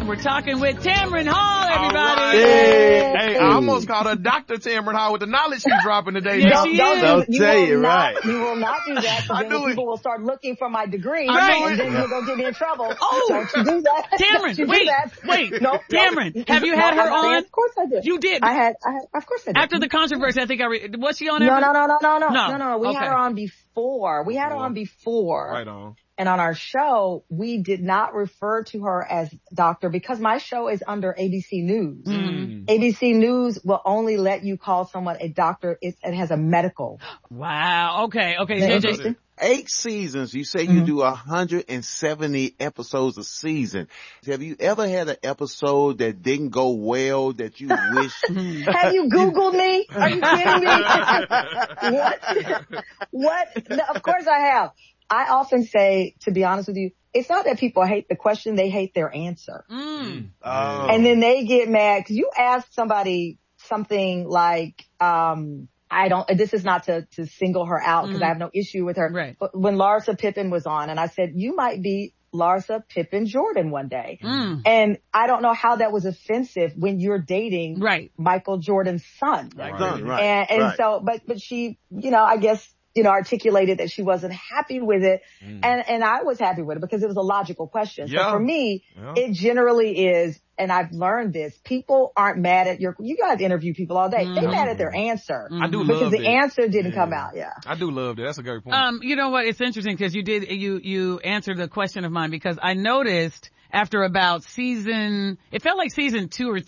We're talking with Tamron Hall, everybody. Right. Hey, I almost called her Dr. Tamron Hall with the knowledge she's dropping today. Yes, she is. Don't tell you, right. You will not do that, because then people will start looking for my degree, and then you're going to get me in trouble. Oh, don't you do that. Tamron, wait. No, Tamron, have you had her on? Of course I did. You did? I had, of course I did. After the controversy, I think was she on No. No. We had her on before. Right on. And on our show, we did not refer to her as doctor because my show is under ABC News. Mm. ABC News will only let you call someone a doctor. It has a medical. Wow. Okay. Interesting. 8 seasons. You say you do 170 episodes a season. Have you ever had an episode that didn't go well that you wish? Have you Googled me? Are you kidding me? What? No, of course I have. I often say, to be honest with you, it's not that people hate the question, they hate their answer. Mm. Oh. And then they get mad because you ask somebody something like, this is not to single her out because I have no issue with her. Right. But when Larsa Pippen was on and I said, you might be Larsa Pippen Jordan one day. Mm. And I don't know how that was offensive when you're dating Michael Jordan's son. Right. And so, but she, I guess, articulated that she wasn't happy with it. And I was happy with it because it was a logical question. So for me, it generally is, and I've learned this, people aren't mad at you guys interview people all day. They're mad at their answer. I do love because the that. answer didn't come out. I do love that. That's a great point. You know what? It's interesting because you answered a question of mine because I noticed after about it felt like season 2 or